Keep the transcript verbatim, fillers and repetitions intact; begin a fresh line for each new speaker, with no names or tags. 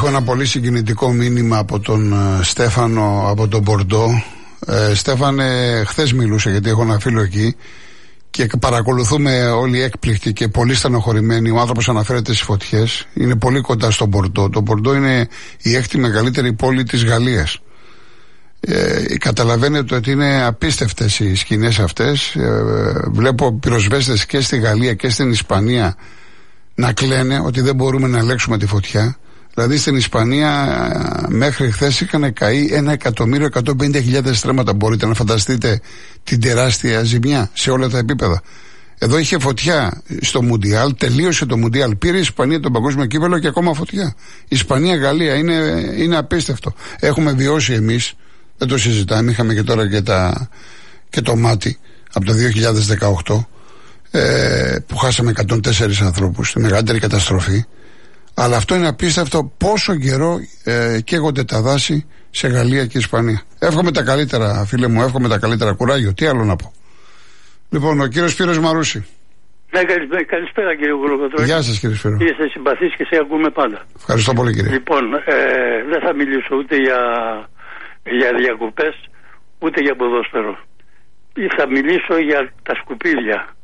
Έχω ένα πολύ συγκινητικό μήνυμα από τον Στέφανο από τον Μπορντό. Ε, Στέφανε, χθες μιλούσα γιατί έχω ένα φίλο εκεί και παρακολουθούμε όλοι έκπληκτοι και πολύ στενοχωρημένοι. Ο άνθρωπος αναφέρεται στις φωτιές. Είναι πολύ κοντά στον Μπορντό. Το Μπορντό είναι η έκτη μεγαλύτερη πόλη της Γαλλίας. Ε, καταλαβαίνετε ότι είναι απίστευτες οι σκηνές αυτές. Ε, βλέπω πυροσβέστες και στη Γαλλία και στην Ισπανία να κλαίνε ότι δεν μπορούμε να ελέγξουμε τη φωτιά. Δηλαδή στην Ισπανία μέχρι χθες είχαν καεί ένα εκατομμύριο εκατόν πενήντα χιλιάδες στρέμματα. Μπορείτε να φανταστείτε την τεράστια ζημιά σε όλα τα επίπεδα. Εδώ είχε φωτιά στο Μουντιάλ, τελείωσε το Μουντιάλ, πήρε η Ισπανία τον παγκόσμιο κύπελλο και ακόμα φωτιά. Ισπανία, Γαλλία, είναι, είναι απίστευτο. Έχουμε βιώσει εμείς, δεν το συζητάμε, είχαμε και τώρα και, τα, και το μάτι από το δύο χιλιάδες δεκαοκτώ ε, που χάσαμε εκατόν τέσσερις ανθρώπους, τη μεγαλύτερη καταστροφή. Αλλά αυτό είναι απίστευτο πόσο καιρό ε, καίγονται τα δάση σε Γαλλία και Ισπανία. Εύχομαι τα καλύτερα, φίλε μου, εύχομαι τα καλύτερα. Κουράγιο, τι άλλο να πω. Λοιπόν, ο κύριος Σπύρος Μαρούση.
Ναι, καλησπέρα, καλησπέρα κύριε Κολοκοτρώνη.
Γεια σας κύριε Σπύρο.
Είστε συμπαθείς και σε ακούμε πάντα.
Ευχαριστώ πολύ κύριε.
Λοιπόν, ε, δεν θα μιλήσω ούτε για, για διακοπές, ούτε για ποδόσφαιρο. Θα μιλήσω για τα σκουπίδια.